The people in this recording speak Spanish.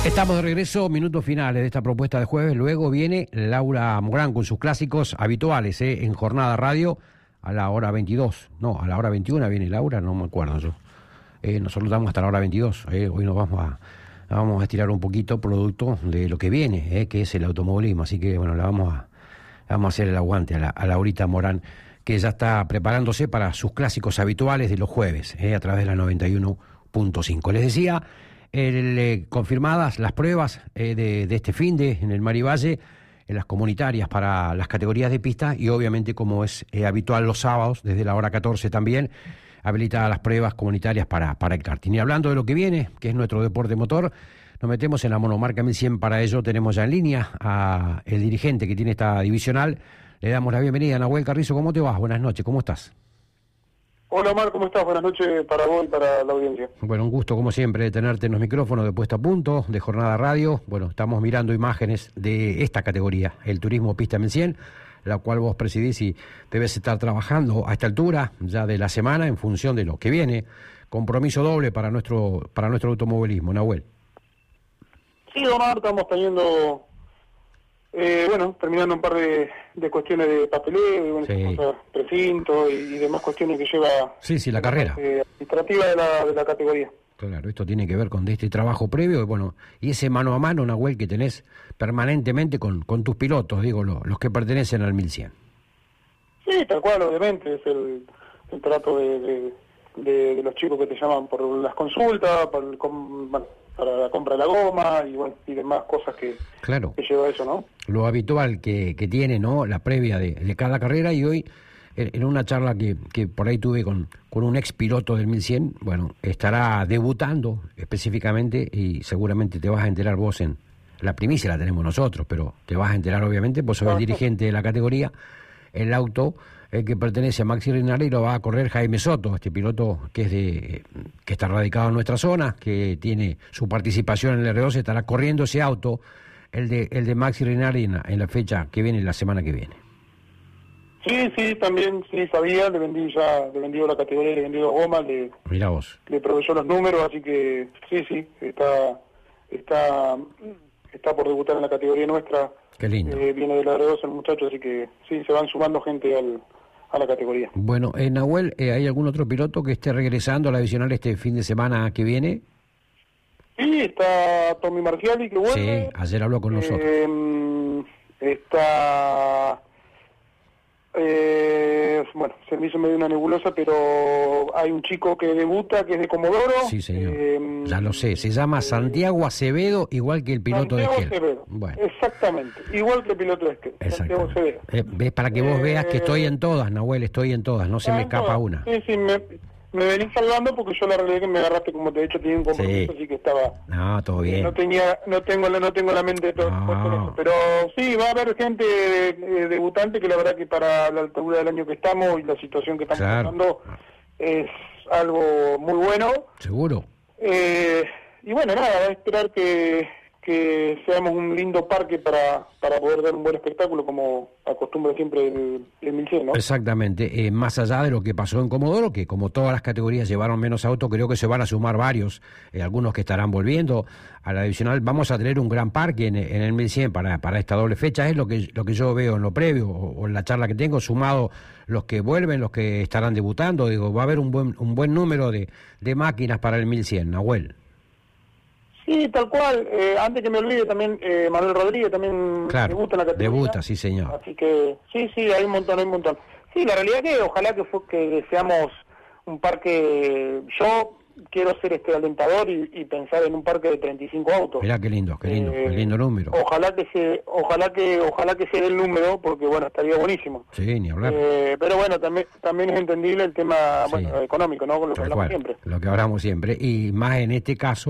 Estamos de regreso, minutos finales de esta propuesta de jueves. Luego viene Laura Morán con sus clásicos habituales en Jornada Radio a la hora 22. No, a la hora 21 viene Laura, no me acuerdo yo. Nosotros estamos hasta la hora 22. Hoy nos vamos a estirar un poquito producto de lo que viene, que es el automovilismo. Así que bueno, vamos a hacer el aguante a Laurita Morán, que ya está preparándose para sus clásicos habituales de los jueves, a través de la 91.5. Les decía, confirmadas las pruebas de este finde en el Marivalle, en las comunitarias para las categorías de pista, y obviamente, como es habitual los sábados, desde la hora 14 también, habilitadas las pruebas comunitarias para el karting. Y hablando de lo que viene, que es nuestro deporte motor, nos metemos en la monomarca 1100. Para ello tenemos ya en línea a el dirigente que tiene esta divisional. Le damos la bienvenida. Nahuel Carrizo, ¿cómo te vas? Buenas noches, ¿cómo estás? Hola Omar, ¿cómo estás? Buenas noches para vos y para la audiencia. Bueno, un gusto como siempre de tenerte en los micrófonos de Puesta a Punto, de Jornada Radio. Bueno, estamos mirando imágenes de esta categoría, el Turismo Pista 1100, la cual vos presidís y debes estar trabajando a esta altura ya de la semana en función de lo que viene. Compromiso doble para nuestro automovilismo, Nahuel. Sí, Omar, estamos teniendo, terminando un par de cuestiones de papeleo, y Sí. precinto y demás cuestiones que lleva... Sí, la carrera. Administrativa de la categoría. Claro, esto tiene que ver con este trabajo previo, y ese mano a mano, Nahuel, que tenés permanentemente con tus pilotos, digo, los que pertenecen al 1100. Sí, tal cual, obviamente, es el trato de los chicos que te llaman por las consultas, para la compra de la goma y demás cosas que lleva eso, ¿no? Lo habitual que tiene, ¿no? La previa de cada carrera. Y hoy, en una charla que por ahí tuve con un ex piloto del 1100, estará debutando específicamente, y seguramente te vas a enterar vos. En la primicia la tenemos nosotros, pero te vas a enterar obviamente, vos sos el dirigente de la categoría. El auto que pertenece a Maxi Rinaldi lo va a correr Jaime Soto, este piloto que está radicado en nuestra zona, que tiene su participación en el R12, estará corriendo ese auto, el de Maxi Rinaldi en la fecha que viene, la semana que viene. Sí, también sí sabía, le vendió la categoría, le vendió gomas, Mirá vos. Le proveyó los números, así que sí, está por debutar en la categoría nuestra. Qué lindo. Viene de la R12 el muchacho, así que sí, se van sumando gente a la categoría. Bueno, Nahuel, ¿hay algún otro piloto que esté regresando a la divisional este fin de semana que viene? Sí, está Tommy Marciali, que vuelve. Sí, ayer habló con nosotros. Está... se me hizo medio una nebulosa, pero hay un chico que debuta, que es de Comodoro. Sí, señor. Ya lo sé. Se llama Santiago Acevedo, igual que el piloto de Esquel. Acevedo. Bueno. Exactamente. Igual que el piloto de Esquel. Santiago Acevedo. ¿Ves? Para que vos veas que estoy en todas, Nahuel, estoy en todas. No se me escapa una. Sí, me venís salvando porque yo la realidad que me agarraste, como te he dicho, tenía un compromiso, así que estaba... No, todo bien. No tengo la mente todo puesto en eso. Pero sí, va a haber gente debutante que la verdad que para la altura del año que estamos y la situación que estamos pasando es algo muy bueno. Seguro. Y bueno, nada, va a esperar que seamos un lindo parque para poder dar un buen espectáculo, como acostumbra siempre el 1100, ¿no? Exactamente. Más allá de lo que pasó en Comodoro, que como todas las categorías llevaron menos autos, creo que se van a sumar varios, algunos que estarán volviendo a la divisional. Vamos a tener un gran parque en el 1100 para esta doble fecha. Es lo que yo veo en lo previo o en la charla que tengo, sumado los que vuelven, los que estarán debutando. Digo, va a haber un buen número de máquinas para el 1100, Nahuel. Sí, tal cual. Antes que me olvide, también Manuel Rodríguez también debuta en la categoría. Debuta, sí, señor. Así que sí, hay un montón. Sí, la realidad que ojalá que seamos un parque... Yo quiero ser alentador y pensar en un parque de 35 autos. Mirá qué lindo número. Ojalá que se dé el número, porque bueno, estaría buenísimo. Sí, ni hablar. Pero bueno, también es entendible el tema económico, ¿no? Con lo que hablamos siempre. Lo que hablamos siempre, y más en este caso.